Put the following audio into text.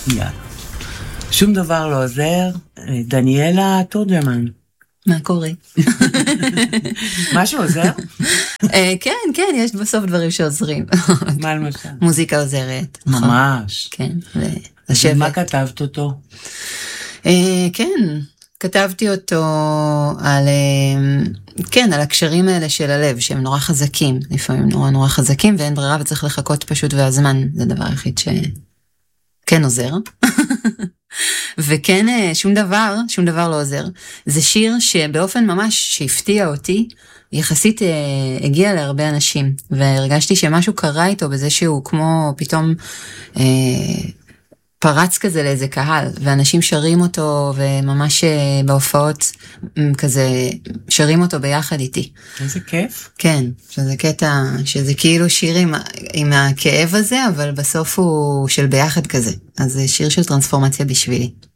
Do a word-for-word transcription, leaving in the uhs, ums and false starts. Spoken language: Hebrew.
יאללה. שום דבר לא עוזר. דניאלה תורג'מן. מה קורה? משהו עוזר? כן, כן, יש בסוף דברים שעוזרים. מה למשל? מוזיקה עוזרת. ממש. כן. ומה כתבת אותו? כן, כתבתי אותו על, כן, על הקשרים האלה של הלב, שהם נורא חזקים, לפעמים נורא נורא חזקים, ואין ברירה וצריך לחכות פשוט, והזמן זה דבר היחיד שכן עוזר. וכן, שום דבר, שום דבר לא עוזר. זה שיר שבאופן ממש שהפתיע אותי, יחסית הגיע להרבה אנשים, והרגשתי שמשהו קרה איתו בזה שהוא כמו פתאום אה, פרץ כזה לאיזה קהל, ואנשים שרים אותו, וממש בהופעות כזה שרים אותו ביחד איתי. איזה כיף. כן, שזה קטע, שזה כאילו שיר עם, עם הכאב הזה, אבל בסוף הוא של ביחד כזה. אז זה שיר של טרנספורמציה בשבילי.